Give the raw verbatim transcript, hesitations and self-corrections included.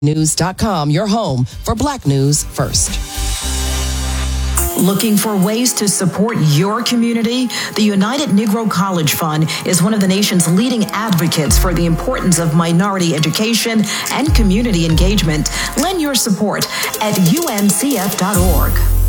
news dot com, your home for Black News First. Looking for ways to support your community? The United Negro College Fund is one of the nation's leading advocates for the importance of minority education and community engagement. Lend your support at U N C F dot org.